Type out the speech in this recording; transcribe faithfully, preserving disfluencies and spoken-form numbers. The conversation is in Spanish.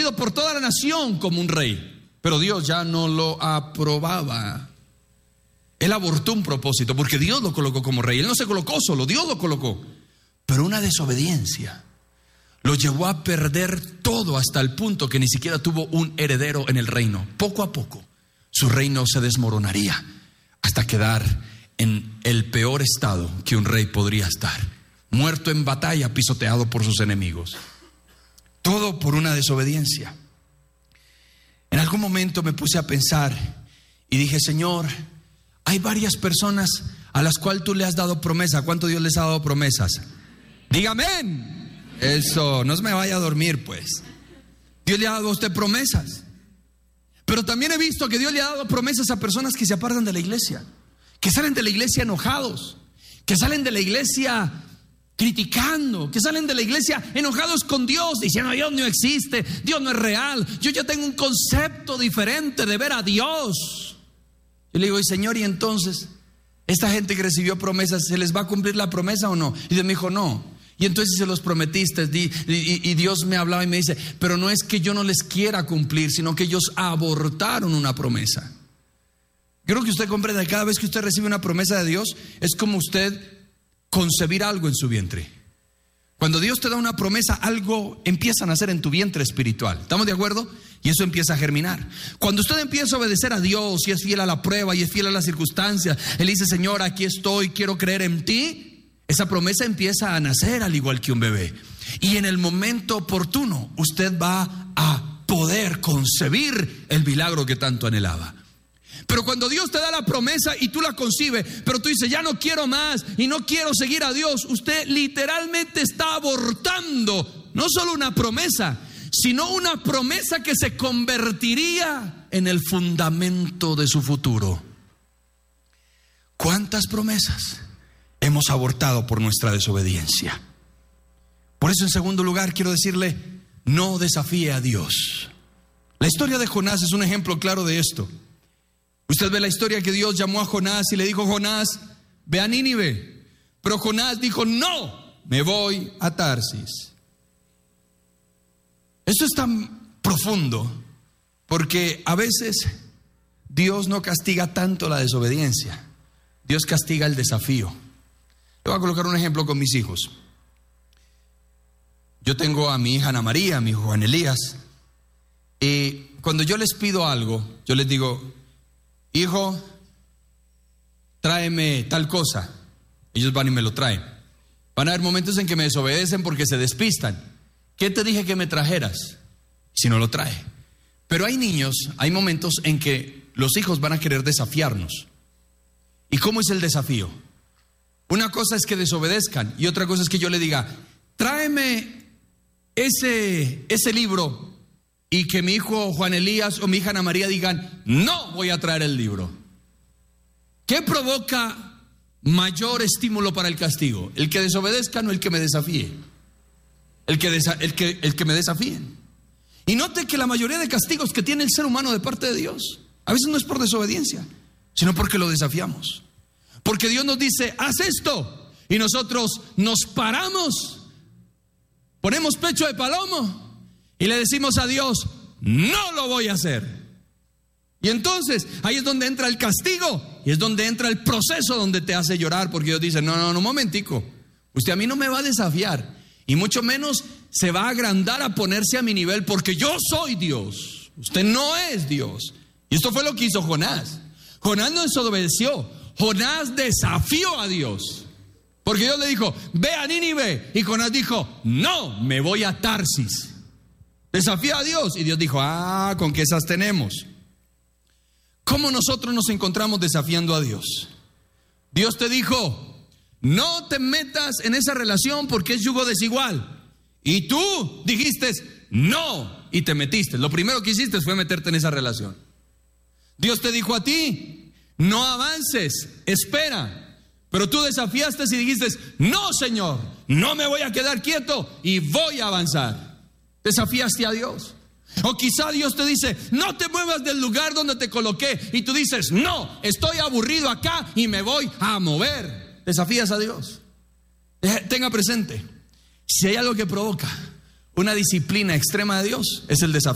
reconocido por toda la nación como un rey, pero Dios ya no lo aprobaba. Él abortó un propósito porque Dios lo colocó como rey. Él no se colocó solo, Dios lo colocó. Pero una desobediencia lo llevó a perder todo hasta el punto que ni siquiera tuvo un heredero en el reino. Poco a poco su reino se desmoronaría hasta quedar en el peor estado que un rey podría estar, muerto en batalla, pisoteado por sus enemigos. Todo por una desobediencia. En algún momento me puse a pensar y dije: Señor, hay varias personas a las cuales tú le has dado promesa. ¿Cuánto Dios les ha dado promesas? Dígame. Eso, no se me vaya a dormir pues. Dios le ha dado a usted promesas. Pero también he visto que Dios le ha dado promesas a personas que se apartan de la iglesia, que salen de la iglesia enojados, que salen de la iglesia criticando, que salen de la iglesia enojados con Dios, diciendo: Dios no existe, Dios no es real, yo ya tengo un concepto diferente de ver a Dios. Yo le digo: y Señor, y entonces, esta gente que recibió promesas, ¿se les va a cumplir la promesa o no? Y Dios me dijo: no. Y entonces se los prometiste, y, y, y Dios me hablaba y me dice: pero no es que yo no les quiera cumplir, sino que ellos abortaron una promesa. Creo que usted comprenda que cada vez que usted recibe una promesa de Dios, es como usted concebir algo en su vientre. Cuando Dios te da una promesa, algo empieza a nacer en tu vientre espiritual. ¿Estamos de acuerdo? Y eso empieza a germinar. Cuando usted empieza a obedecer a Dios y es fiel a la prueba y es fiel a las circunstancias, Él dice: Señor, aquí estoy, quiero creer en ti. Esa promesa empieza a nacer al igual que un bebé. Y en el momento oportuno, usted va a poder concebir el milagro que tanto anhelaba. Pero cuando Dios te da la promesa y tú la concibes, pero tú dices: ya no quiero más y no quiero seguir a Dios, usted literalmente está abortando no solo una promesa, sino una promesa que se convertiría en el fundamento de su futuro. ¿Cuántas promesas hemos abortado por nuestra desobediencia? Por eso, en segundo lugar, quiero decirle: no desafíe a Dios. La historia de Jonás es un ejemplo claro de esto. Usted ve la historia que Dios llamó a Jonás y le dijo: Jonás, ve a Nínive. Pero Jonás dijo: no, me voy a Tarsis. Esto es tan profundo porque a veces Dios no castiga tanto la desobediencia, Dios castiga el desafío. Le voy a colocar un ejemplo con mis hijos. Yo tengo a mi hija Ana María, a mi hijo Juan Elías, y cuando yo les pido algo, yo les digo: hijo, tráeme tal cosa. Ellos van y me lo traen. Van a haber momentos en que me desobedecen porque se despistan. ¿Qué te dije que me trajeras? Si no lo trae. Pero hay niños, hay momentos en que los hijos van a querer desafiarnos. ¿Y cómo es el desafío? Una cosa es que desobedezcan y otra cosa es que yo le diga: tráeme ese, ese libro. Y que mi hijo Juan Elías o mi hija Ana María digan: no voy a traer el libro. ¿Qué provoca mayor estímulo para el castigo? ¿El que desobedezcan o el que me desafíe? El que, desa- el que, el que me desafíen. Y note que la mayoría de castigos que tiene el ser humano de parte de Dios, a veces no es por desobediencia, sino porque lo desafiamos. Porque Dios nos dice: haz esto, y nosotros nos paramos, ponemos pecho de palomo y le decimos a Dios: no lo voy a hacer. Y entonces ahí es donde entra el castigo y es donde entra el proceso donde te hace llorar, porque Dios dice: no, no, no, un momentico, usted a mí no me va a desafiar y mucho menos se va a agrandar a ponerse a mi nivel, porque yo soy Dios, usted no es Dios. Y esto fue lo que hizo Jonás. Jonás no desobedeció, Jonás desafió a Dios, porque Dios le dijo: ve a Nínive, y Jonás dijo: no, me voy a Tarsis. Desafió a Dios y Dios dijo: ah, ¿con qué esas tenemos? ¿Cómo nosotros nos encontramos desafiando a Dios? Dios te dijo: no te metas en esa relación porque es yugo desigual. Y tú dijiste: no, y te metiste. Lo primero que hiciste fue meterte en esa relación. Dios te dijo a ti: no avances, espera. Pero tú desafiaste y dijiste: no, Señor, no me voy a quedar quieto y voy a avanzar. Desafiaste a Dios. O quizá Dios te dice: no te muevas del lugar donde te coloqué, y tú dices: no, estoy aburrido acá y me voy a mover. Desafías a Dios. Tenga presente, si hay algo que provoca una disciplina extrema de Dios, es el desafío.